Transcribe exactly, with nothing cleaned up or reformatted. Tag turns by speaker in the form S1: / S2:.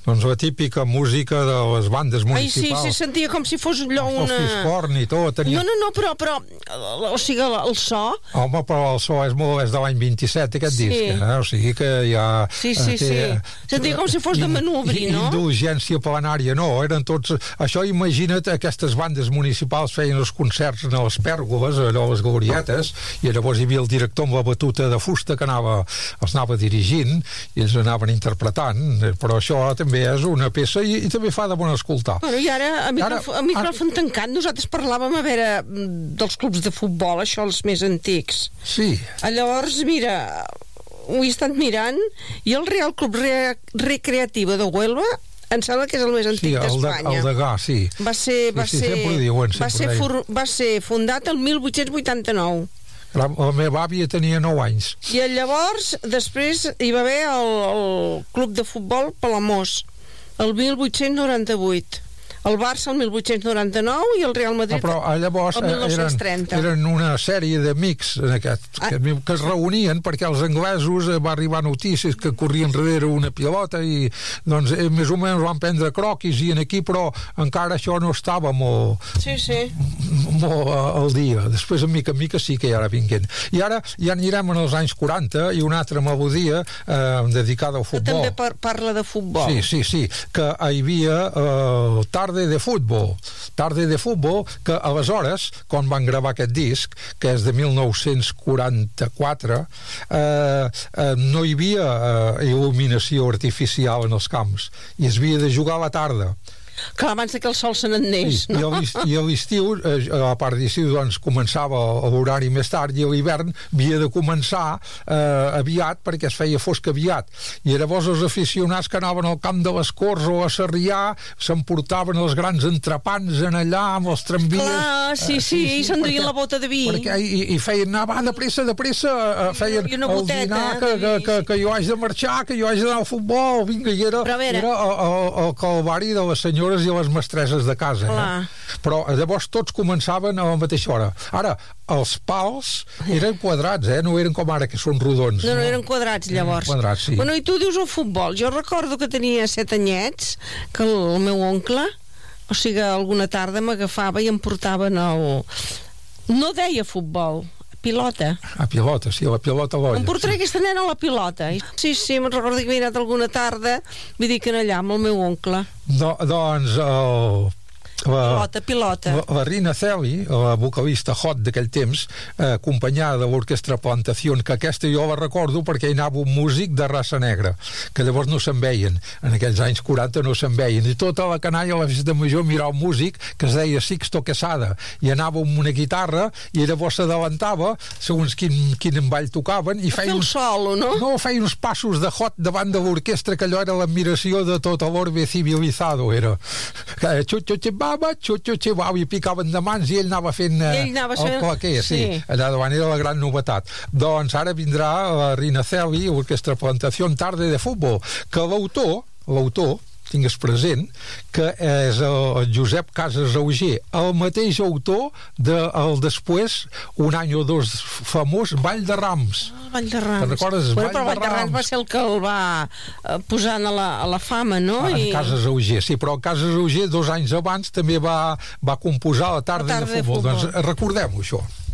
S1: doncs la típica música de les bandes municipals.
S2: Ai, sí, se sentia com si fos allò una...
S1: El fiscorn i tot. Tenia...
S2: No, no, no, però, però o sigui, el so...
S1: Home, però el so és molt és de l'any vint-i-set, aquest
S2: sí.
S1: disc, eh? O sigui que ja...
S2: Sí, sí, té, sí. Sentia com si fos de manubri, no?
S1: Indulgència planària, no, eren tots... Això, imagina't, aquestes bandes municipals feien els concerts en les pèrgoles, allò, les glorietes, i llavors hi havia el director amb la batuta de fusta que anava, els anava dirigint i els anaven interpretant, però això també és una peça i, i també fa de bon escoltar.
S2: Bueno, i ara, a micròfon, ara, a micròfon ara... tancat, nosaltres parlàvem a veure dels clubs de futbol, això, els més antics.
S1: Sí.
S2: Llavors, mira, ho he estat mirant i el Real Club Re Recreativo de Huelva em sembla que és el més antic
S1: sí,
S2: d'Espanya.
S1: El de Gà, sí.
S2: Va ser, va
S1: sí, sí,
S2: ser,
S1: sempre ho diuen, sempre
S2: va ser, for, va ser fundat el mil vuit-cents vuitanta-nou.
S1: La, la meva àvia tenia nou anys.
S2: I llavors, després, hi va haver el, el club de futbol Palamós, el mil vuit-cents noranta-vuit. El Barça el mil vuit-cents noranta-nou i el Real Madrid ah, però, llavors, el mil nou-cents trenta.
S1: Eren, eren una sèrie d'amics aquest, ah. que, que es reunien perquè els anglesos va arribar notícies que corrien darrere una pilota i doncs eh, més o menys van prendre croquis i en aquí, però encara això no estava molt,
S2: sí, sí.
S1: molt al dia. Després, a mica en mica, sí que ja era vinguent. I ara ja anirem en els anys quaranta i una altra melodia eh, dedicada al futbol.
S2: Que també par parla de futbol.
S1: Sí, sí, sí, que hi havia eh, Tarde de Futbol, Tarde de Futbol, que aleshores, quan van gravar aquest disc, que és de mil nou-cents quaranta-quatre, eh, eh, no hi havia eh, il·luminació artificial en els camps i es havia de jugar a la tarda.
S2: Clar, abans que el sol se n'anés,
S1: sí,
S2: no?
S1: I a l'estiu, eh, a part d'estiu, doncs, començava l'horari més tard i a l'hivern havia de començar eh, aviat perquè es feia fosc aviat. I llavors els aficionats que anaven al camp de les Corts o a Sarrià s'emportaven els grans entrepans en allà amb els tramvies.
S2: Clar, sí,
S1: eh,
S2: sí, sí, i s'enduien la bota de vi.
S1: Perquè, i, i feien anar, va, de pressa, de pressa, eh, feien
S2: I una
S1: el
S2: boteta,
S1: dinar que, que, que, que jo haig de marxar, que jo haig d'anar al futbol, vinga, i era, era el, el, el calvari de les senyores i les mestresses de casa, eh? Però llavors tots començaven a la mateixa hora. Ara, els pals eren quadrats, eh? No eren com ara, que són rodons.
S2: No, no, eren quadrats, llavors.
S1: Quadrats, sí.
S2: Bueno, i tu dius el futbol. Jo recordo que tenia set anyets, que el, el meu oncle, o sigui, alguna tarda m'agafava i em portaven el... No deia futbol, pilota.
S1: A pilota, sí, la pilota l'olla.
S2: Em portaré sí. Aquesta nena a la pilota. Sí, sí, me'n recordo que m'he anat alguna tarda, vull dir que allà amb el meu oncle.
S1: No, doncs, el... La,
S2: pilota, pilota.
S1: La, la Rina Celi, la vocalista hot d'aquell temps, eh, acompanyada de l'orquestra Plantación, que aquesta jo la recordo perquè hi anava un músic de raça negra, que llavors no se'n veien, en aquells anys quaranta no se'n veien, i tota la canalla a la festa major mirava un músic que es deia Sixto Quesada, i anava amb una guitarra i llavors s'adavantava segons quin, quin ball tocaven i feia uns,
S2: solo, no?
S1: No, feia uns passos de hot davant de l'orquestra, que allò era l'admiració de tot l'orbe civilizado, era xut-xut-xut baba, xut-xut-xut, i picaven de mans i ell anava fent eh, ell anava el claquer, sí. sí. Allà davant era la gran novetat. Doncs ara vindrà la Rina Celi, l'orquestra Plantación, Tarde de Futbol, que l'autor, l'autor, tingues present, que és el Josep Casas Auger, el mateix autor del després, un any o dos famós, Vall de Rams.
S2: Ah, Vall de Rams.
S1: Te'n recordes?
S2: Bueno,
S1: Vall
S2: però
S1: de
S2: Vall de Rams va ser el que el va eh, posant a la, a la fama, no?
S1: Ah, I... Casas Auger, sí, però Casas Auger dos anys abans també va, va composar la Tarda, la tarda de Futbol. De futbol. Doncs recordem-ho, això.